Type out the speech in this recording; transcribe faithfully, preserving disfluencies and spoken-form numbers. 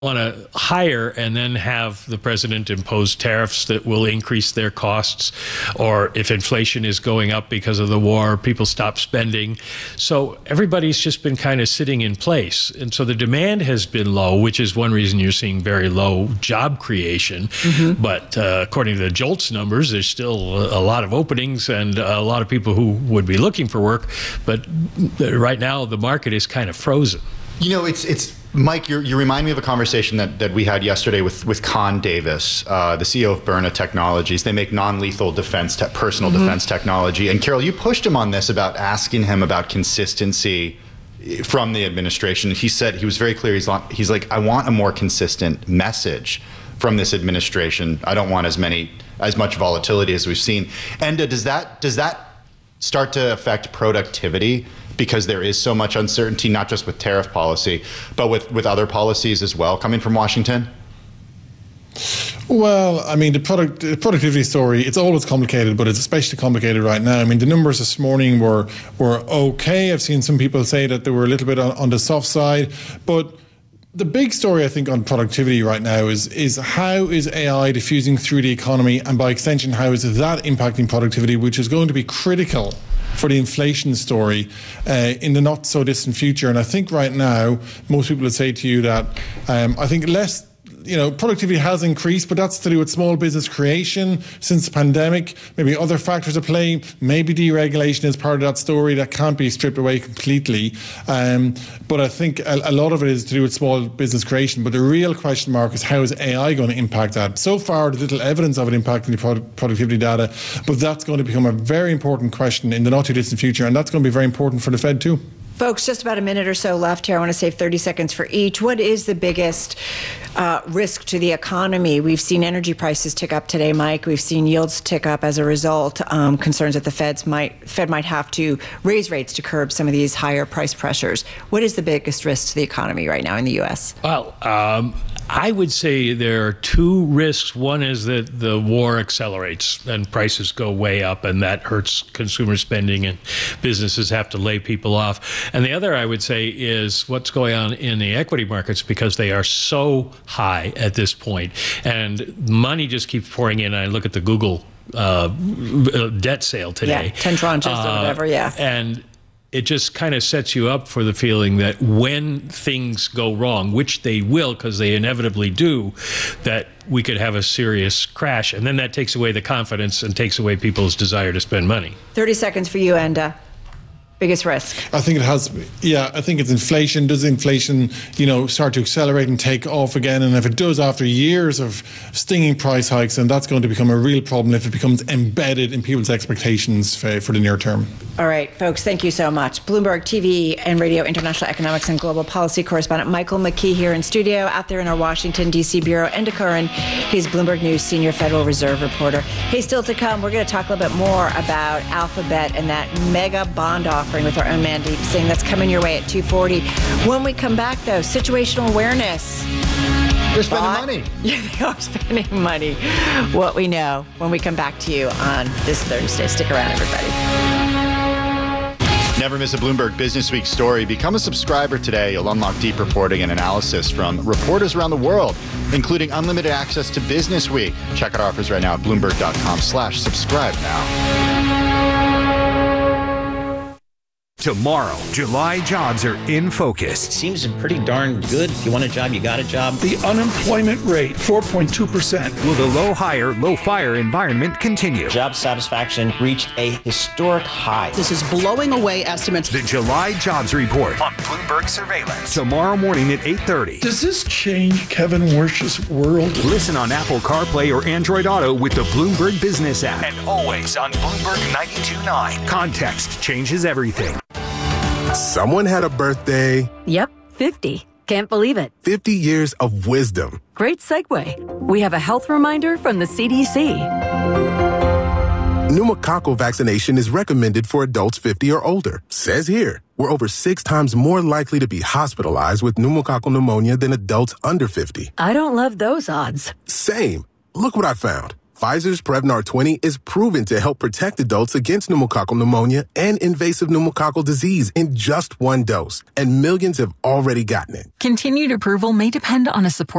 want to hire and then have the president impose tariffs that will increase their costs, or if inflation is going up because of the war, people stop spending. So everybody's just been kind of sitting in place. And so the demand has been low, which is one reason you're seeing very low job creation. Mm-hmm. But uh, according to the JOLTS numbers, there's still a lot of openings and a lot of people who would be looking for work. But right now, the market is kind of frozen. You know, it's it's Mike, you're, you remind me of a conversation that, that we had yesterday with, with Con Davis, uh, the C E O of Byrna Technologies. They make non-lethal defense, te- personal mm-hmm. defense technology. And Carol, you pushed him on this about asking him about consistency from the administration. He said, he was very clear, he's, like, he's like, I want a more consistent message from this administration. I don't want as many, as much volatility as we've seen. And uh, does that does that start to affect productivity? Because there is so much uncertainty, not just with tariff policy, but with, with other policies as well coming from Washington? Well, I mean, the product the productivity story, it's always complicated, but it's especially complicated right now. I mean, the numbers this morning were were okay. I've seen some people say that they were a little bit on, on the soft side, but the big story, I think, on productivity right now is is how is A I diffusing through the economy, and by extension, how is that impacting productivity, which is going to be critical for the inflation story uh, in the not so distant future. And I think right now, most people would say to you that um, I think less, you know, productivity has increased, but that's to do with small business creation since the pandemic. Maybe other factors at play. Maybe deregulation is part of that story that can't be stripped away completely. Um, but I think a, a lot of it is to do with small business creation. But the real question mark is, how is A I going to impact that? So far, there's little evidence of it impacting the product, productivity data, but that's going to become a very important question in the not too distant future, and that's going to be very important for the Fed too. Folks, just about a minute or so left here. I want to save thirty seconds for each. What is the biggest uh, risk to the economy? We've seen energy prices tick up today, Mike. We've seen yields tick up as a result. Um, concerns that the Fed's might, Fed might have to raise rates to curb some of these higher price pressures. What is the biggest risk to the economy right now in the U S? Well, um, I would say there are two risks. One is that the war accelerates and prices go way up, and that hurts consumer spending and businesses have to lay people off. And the other, I would say, is what's going on in the equity markets, because they are so high at this point, and money just keeps pouring in. I look at the Google uh, debt sale today. Yeah, ten tranches uh, or whatever, yeah. And it just kind of sets you up for the feeling that when things go wrong, which they will, because they inevitably do, that we could have a serious crash. And then that takes away the confidence and takes away people's desire to spend money. thirty seconds for you, Enda. Biggest risk? I think it has, yeah, I think it's inflation. Does inflation, you know, start to accelerate and take off again? And if it does after years of stinging price hikes, then that's going to become a real problem if it becomes embedded in people's expectations for, for the near term. All right, folks, thank you so much. Bloomberg T V and radio international economics and global policy correspondent Michael McKee here in studio. Out there in our Washington, D C bureau, Enda Curran, he's Bloomberg News senior Federal Reserve reporter. Hey, still to come, we're going to talk a little bit more about Alphabet and that mega bond offering with our own Mandeep Singh. That's coming your way at two forty. When we come back, though, situational awareness. They're spending money. Yeah, they are spending money. What we know when we come back to you on this Thursday. Stick around, everybody. Never miss a Bloomberg Business Week story. Become a subscriber today. You'll unlock deep reporting and analysis from reporters around the world, including unlimited access to Business Week. Check out offers right now at Bloomberg.com slash subscribe now. Tomorrow, July jobs are in focus. It seems pretty darn good. If you want a job, you got a job. The unemployment rate, four point two percent. Will the low hire, low fire environment continue? Job satisfaction reached a historic high. This is blowing away estimates. The July Jobs Report on Bloomberg Surveillance. Tomorrow morning at eight thirty. Does this change Kevin Wersh's world? Listen on Apple CarPlay or Android Auto with the Bloomberg Business app. And always on Bloomberg ninety-two point nine. Context changes everything. Someone had a birthday. Yep, fifty. Can't believe it. fifty years of wisdom. Great segue. We have a health reminder from the C D C. Pneumococcal vaccination is recommended for adults fifty or older. Says here, we're over six times more likely to be hospitalized with pneumococcal pneumonia than adults under fifty. I don't love those odds. Same. Look what I found. Pfizer's Prevnar twenty is proven to help protect adults against pneumococcal pneumonia and invasive pneumococcal disease in just one dose, and millions have already gotten it. Continued approval may depend on a support